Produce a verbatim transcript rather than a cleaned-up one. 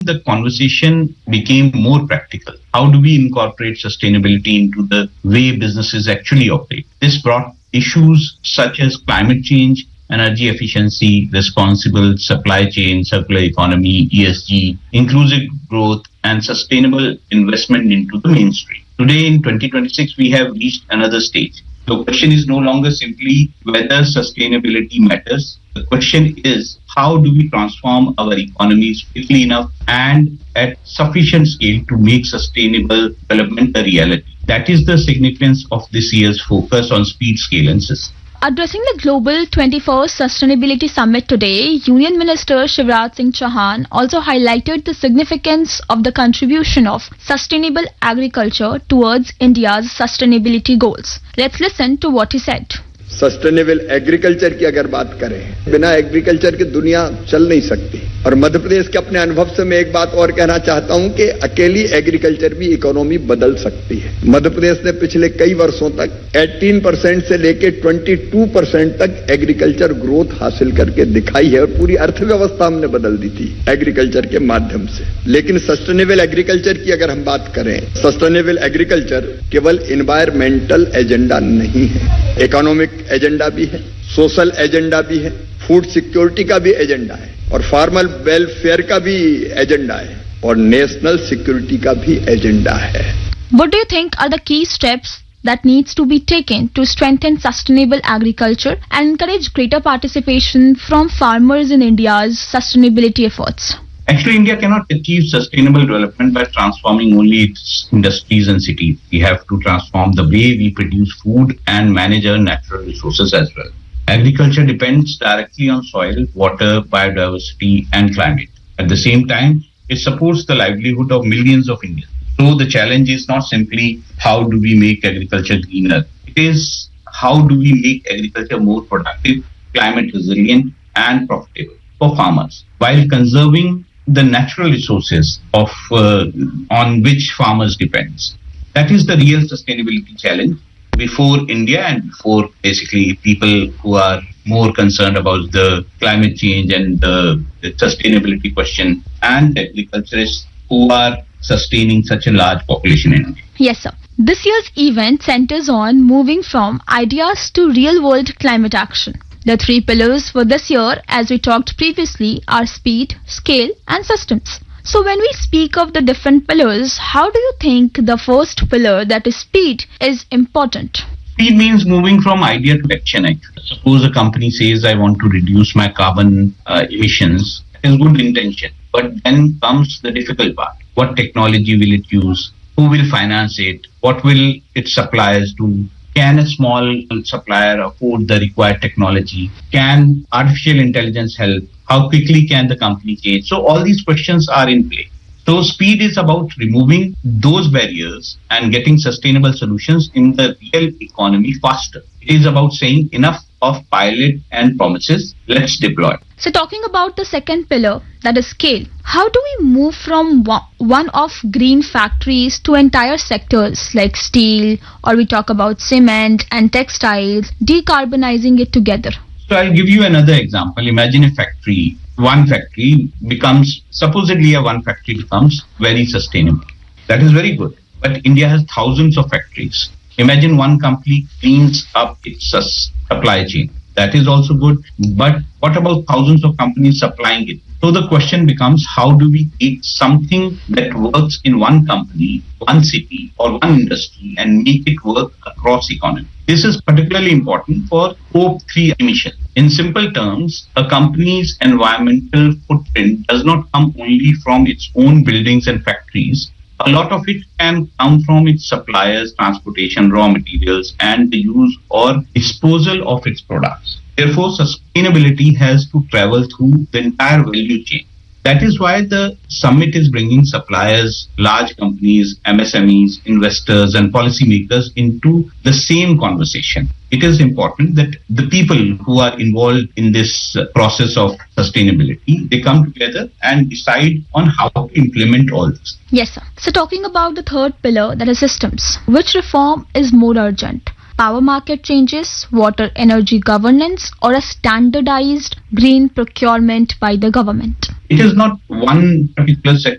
The conversation became more practical. How do we incorporate sustainability into the way businesses actually operate? This brought issues such as climate change, energy efficiency, responsible supply chain, circular economy, E S G, inclusive growth, and sustainable investment into the mainstream. Today in twenty twenty-six, we have reached another stage. The question is no longer simply whether sustainability matters. The question is, how do we transform our economies quickly enough and at sufficient scale to make sustainable development a reality? That is the significance of this year's focus on speed, scale, and system. Addressing the Global twenty-first Sustainability Summit today, Union Minister Shivraj Singh Chauhan also highlighted the significance of the contribution of sustainable agriculture towards India's sustainability goals. Let's listen to what he said. Sustainable agriculture की अगर बात करें, बिना agriculture की दुनिया चल नहीं सकती। और मध्य प्रदेश के अपने अनुभव से मैं एक बात और कहना चाहता हूं कि अकेली एग्रीकल्चर भी इकोनॉमी बदल सकती है। मध्य प्रदेश ने पिछले कई वर्षों तक अठारह परसेंट से लेकर बाईस परसेंट तक एग्रीकल्चर ग्रोथ हासिल करके दिखाई है और पूरी अर्थव्यवस्था हमने बदल दी थी एग्रीकल्चर के माध्यम से। लेकिन सस्टेनेबल एग्रीकल्चर की अगर हम बात करें, सस्टेनेबल एग्रीकल्चर केवल एनवायरमेंटल एजेंडा नहीं है, इकोनॉमिक एजेंडा भी है, सोशल एजेंडा भी है, फूड सिक्योरिटी का भी एजेंडा है और फार्मर वेलफेयर का भी एजेंडा है और नेशनल सिक्योरिटी का भी एजेंडा है। What do you think are the key steps that needs to be taken to strengthen sustainable agriculture and encourage greater participation from farmers in India's sustainability efforts? Actually, India cannot achieve sustainable development by transforming only its industries and cities. We have to transform the way we produce food and manage our natural resources as well. Agriculture depends directly on soil, water, biodiversity, and climate. At the same time, it supports the livelihood of millions of Indians. So the challenge is not simply how do we make agriculture greener. It is how do we make agriculture more productive, climate resilient, and profitable for farmers, while conserving the natural resources of uh, on which farmers depend. That is the real sustainability challenge before India and before basically people who are more concerned about the climate change and the, the sustainability question and agriculturists who are sustaining such a large population in India. Yes, sir. This year's event centers on moving from ideas to real-world climate action. The three pillars for this year, as we talked previously, are speed, scale, and systems. So when we speak of the different pillars, how do you think the first pillar, that is speed, is important? Speed means moving from idea to action. Actually. Suppose a company says, I want to reduce my carbon uh, emissions. That is good intention. But then comes the difficult part. What technology will it use? Who will finance it? What will its suppliers do? Can a small supplier afford the required technology? Can artificial intelligence help? How quickly can the company change? So all these questions are in play. So speed is about removing those barriers and getting sustainable solutions in the real economy faster. It is about saying enough of pilot and promises, let's deploy. So talking about the second pillar, that is scale, how do we move from one-off green factories to entire sectors like steel, or we talk about cement and textiles, decarbonizing it together? So I'll give you another example. Imagine a factory. One factory becomes, supposedly a one factory becomes very sustainable. That is very good. But India has thousands of factories. Imagine one company cleans up its supply chain. That is also good. But what about thousands of companies supplying it? So the question becomes, how do we take something that works in one company, one city, or one industry and make it work across economy? This is particularly important for Scope three emissions. In simple terms, a company's environmental footprint does not come only from its own buildings and factories. A lot of it can come from its suppliers, transportation, raw materials, and the use or disposal of its products. Therefore, sustainability has to travel through the entire value chain. That is why the summit is bringing suppliers, large companies, M S M Es, investors, and policymakers into the same conversation. It is important that the people who are involved in this process of sustainability, they come together and decide on how to implement all this. Yes, sir. So talking about the third pillar, that is systems, which reform is more urgent? Power market changes, water energy governance, or a standardized green procurement by the government? It is not one particular sector